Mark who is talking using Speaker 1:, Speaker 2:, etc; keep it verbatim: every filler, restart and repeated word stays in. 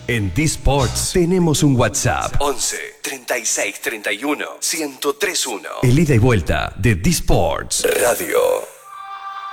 Speaker 1: En D-Sports tenemos un WhatsApp once, treinta y seis, treinta y uno, ciento tres uno. El ida y vuelta de D-Sports Radio.